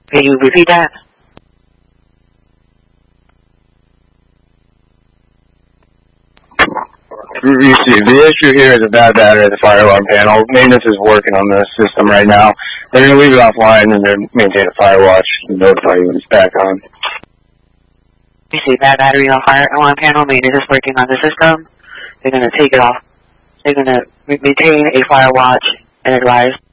Can you repeat that? You see, the issue here is a bad battery at the fire alarm panel. Maintenance is working on the system right now. They're going to leave it offline and then maintain a fire watch and notify you when it's back on. You see, bad battery on fire alarm panel. Maintenance is working on the system. They're going to take it off. They're going to maintain a fire watch and advise